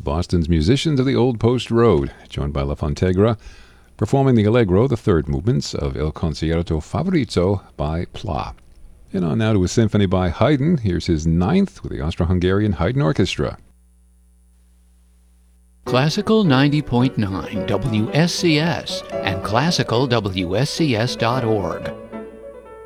Boston's Musicians of the Old Post Road, joined by La Fontegra, performing the Allegro, the third movements of Il Concerto Favorizzo by Pla. And on now to a symphony by Haydn. Here's his ninth with the Austro-Hungarian Haydn Orchestra. Classical 90.9 WSCS and classicalwscs.org.